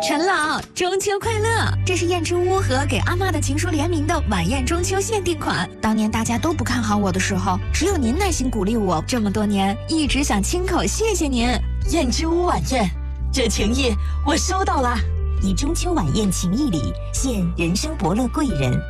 陈老，中秋快乐！这是燕之屋和给阿嬷的情书联名的晚宴中秋限定款。当年大家都不看好我的时候，只有您耐心鼓励我，这么多年一直想亲口谢谢您。 燕之屋晚宴，这情谊我收到了。 以中秋晚宴情谊礼，献人生伯乐贵人。